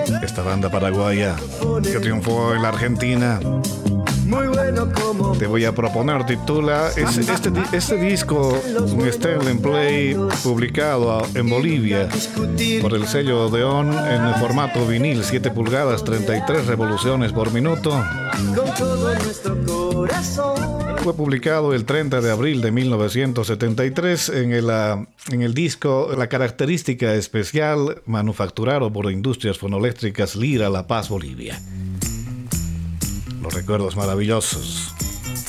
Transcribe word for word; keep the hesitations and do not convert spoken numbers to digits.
Esta banda paraguaya que triunfó en la Argentina. Te voy a proponer, titula es, este, este disco, un Sterling Play publicado en Bolivia por el sello Odeón en el formato vinil, siete pulgadas, treinta y tres revoluciones por minuto. Fue publicado el treinta de abril de mil novecientos setenta y tres en el, en el disco La Característica Especial, manufacturado por Industrias Fonoeléctricas Lira, La Paz, Bolivia. Los recuerdos maravillosos.